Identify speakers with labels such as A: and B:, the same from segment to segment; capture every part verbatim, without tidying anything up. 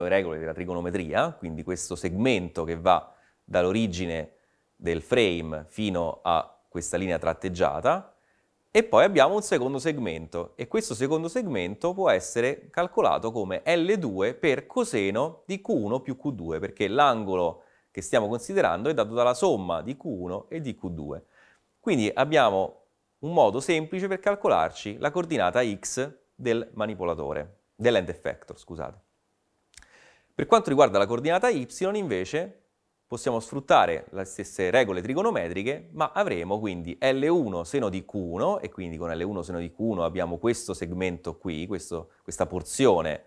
A: le regole della trigonometria, quindi questo segmento che va dall'origine del frame fino a questa linea tratteggiata, e poi abbiamo un secondo segmento, e questo secondo segmento può essere calcolato come L due per coseno di Q uno più Q due, perché l'angolo che stiamo considerando è dato dalla somma di Q uno e di Q due. Quindi abbiamo un modo semplice per calcolarci la coordinata x del manipolatore, dell'end effector, scusate. Per quanto riguarda la coordinata y, invece, possiamo sfruttare le stesse regole trigonometriche, ma avremo quindi L uno seno di Q uno, e quindi con L uno seno di Q uno abbiamo questo segmento qui, questo, questa porzione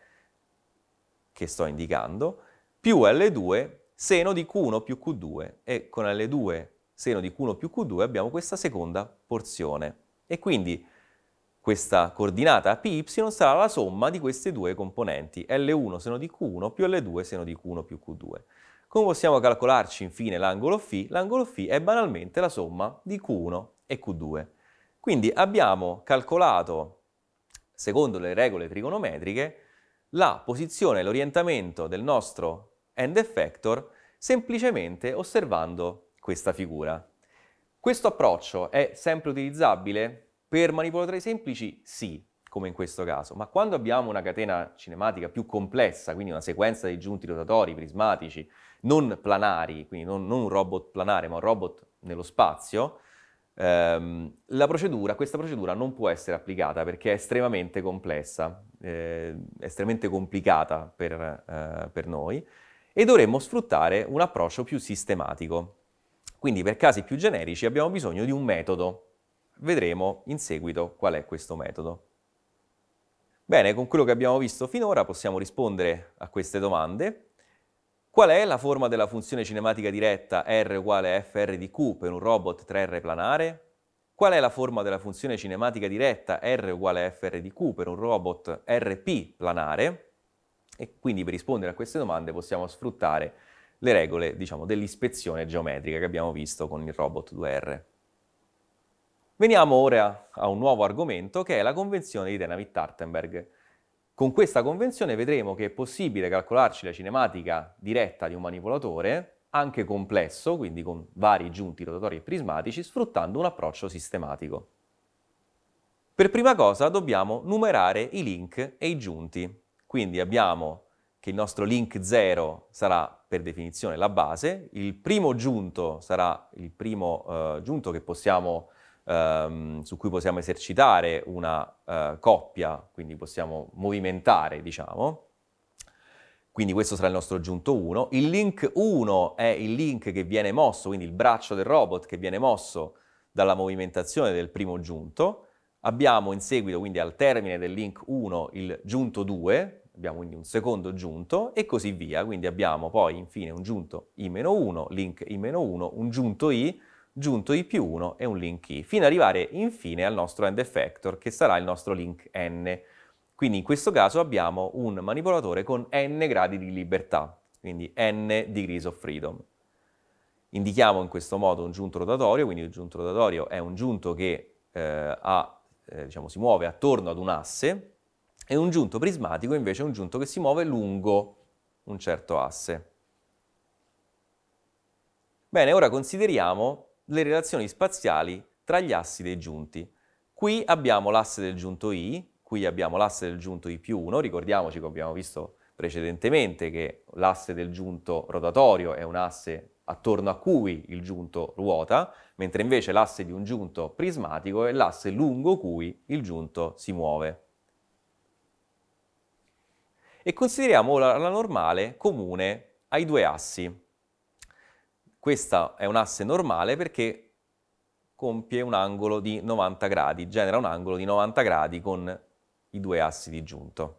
A: che sto indicando, più L due seno di Q uno più Q due, e con L due seno di Q uno più Q due abbiamo questa seconda porzione. E quindi questa coordinata P Y sarà la somma di queste due componenti, L uno seno di Q uno più L due seno di Q uno più Q due. Come possiamo calcolarci infine l'angolo φ? L'angolo φ è banalmente la somma di Q uno e Q due. Quindi abbiamo calcolato, secondo le regole trigonometriche, la posizione e l'orientamento del nostro end effector semplicemente osservando questa figura. Questo approccio è sempre utilizzabile? Per manipolatori semplici sì, come in questo caso, ma quando abbiamo una catena cinematica più complessa, quindi una sequenza di giunti rotatori, prismatici, non planari, quindi non, non un robot planare, ma un robot nello spazio, ehm, la procedura, questa procedura non può essere applicata perché è estremamente complessa, eh, estremamente complicata per, eh, per noi, e dovremmo sfruttare un approccio più sistematico. Quindi per casi più generici abbiamo bisogno di un metodo. Vedremo in seguito qual è questo metodo. Bene, con quello che abbiamo visto finora possiamo rispondere a queste domande. Qual è la forma della funzione cinematica diretta R uguale a F R di Q per un robot tre R planare? Qual è la forma della funzione cinematica diretta R uguale a F R di Q per un robot R P planare? E quindi per rispondere a queste domande possiamo sfruttare le regole, diciamo, dell'ispezione geometrica che abbiamo visto con il robot due R. Veniamo ora a un nuovo argomento che è la convenzione di Dynamit-Hartenberg. Con questa convenzione vedremo che è possibile calcolarci la cinematica diretta di un manipolatore, anche complesso, quindi con vari giunti rotatori e prismatici, sfruttando un approccio sistematico. Per prima cosa dobbiamo numerare i link e i giunti. Quindi abbiamo che il nostro link zero sarà per definizione la base, il primo giunto sarà il primo eh, giunto che possiamo Ehm, su cui possiamo esercitare una eh, coppia, quindi possiamo movimentare, diciamo. Quindi questo sarà il nostro giunto uno. Il link uno è il link che viene mosso, quindi il braccio del robot che viene mosso dalla movimentazione del primo giunto. Abbiamo in seguito, quindi al termine del link uno, il giunto due, abbiamo quindi un secondo giunto, e così via. Quindi abbiamo poi infine un giunto i meno uno, link i meno uno, un giunto i, giunto i più uno e un link i, fino ad arrivare infine al nostro end effector, che sarà il nostro link n. Quindi in questo caso abbiamo un manipolatore con n gradi di libertà, quindi n degrees of freedom. Indichiamo in questo modo un giunto rotatorio, quindi il giunto rotatorio è un giunto che eh, ha, eh, diciamo, si muove attorno ad un asse, e un giunto prismatico invece è un giunto che si muove lungo un certo asse. Bene, ora consideriamo le relazioni spaziali tra gli assi dei giunti. Qui abbiamo l'asse del giunto I, qui abbiamo l'asse del giunto I più uno, ricordiamoci che abbiamo visto precedentemente che l'asse del giunto rotatorio è un asse attorno a cui il giunto ruota, mentre invece l'asse di un giunto prismatico è l'asse lungo cui il giunto si muove. E consideriamo ora la normale comune ai due assi. Questa è un asse normale perché compie un angolo di novanta gradi, genera un angolo di novanta gradi con i due assi di giunto.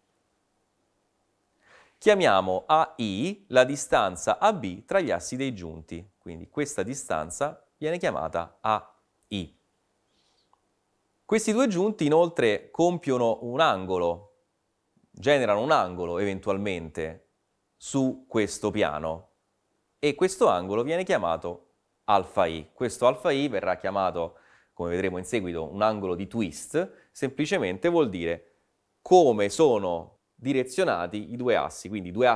A: Chiamiamo A I la distanza A B tra gli assi dei giunti, quindi questa distanza viene chiamata A I. Questi due giunti inoltre compiono un angolo, generano un angolo eventualmente su questo piano, e questo angolo viene chiamato alfa I. Questo alfa I verrà chiamato, come vedremo in seguito, un angolo di twist, semplicemente vuol dire come sono direzionati i due assi, quindi i due